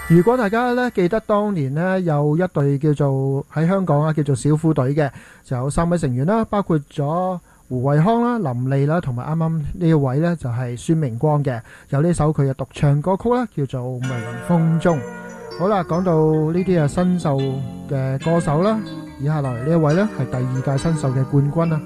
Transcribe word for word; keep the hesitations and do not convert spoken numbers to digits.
如果大家咧記得當年咧有一隊叫做喺香港啊叫做小虎隊嘅，就有三位成員啦，包括咗胡慧康啦、林莉啦，同埋啱啱呢一位咧就係孫明光嘅，有呢首佢嘅獨唱歌曲啦，叫做《微風中》。好啦，講到呢啲啊新秀嘅歌手啦，以下落嚟呢一位咧係第二屆新秀嘅冠軍啊。